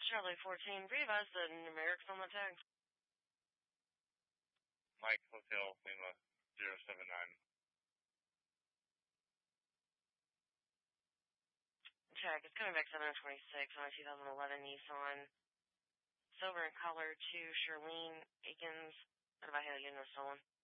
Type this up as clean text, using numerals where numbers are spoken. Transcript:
Charlie 14, readvise the numerics on the tag. Mike Hotel Lima 079. Check, it's coming back 726 on a 2011 Nissan. Silver in color to Charlene Akins. What about how you know stolen?